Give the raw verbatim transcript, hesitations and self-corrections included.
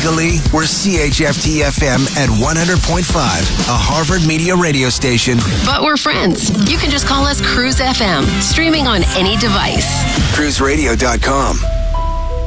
Legally, we're C H F T F M at one hundred point five, a Harvard Media radio station. But we're friends. You can just call us Cruise F M, streaming on any device. cruise radio dot com.